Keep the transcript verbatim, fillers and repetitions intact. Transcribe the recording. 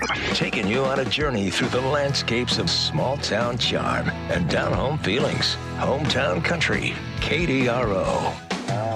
Taking you on a journey through the landscapes of small town charm and down home feelings. Hometown Country, K D R O.